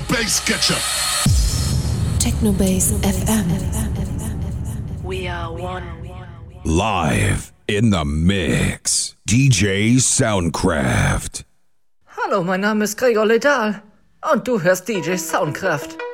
Basscatcher. Technobase FM. We are one. Live in the mix. DJ Soundcraft. Hallo, mein Name ist Gregor Ledal und du hörst DJ Soundcraft.